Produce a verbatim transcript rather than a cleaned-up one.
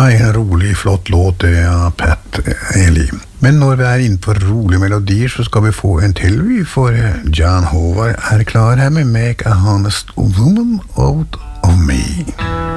en rolig, flott låt av Pat Ely. Men når vi er inne på rolige melodier, så skal vi få en til, for John Howard er klar her med Make a Honest Woman Out of Me.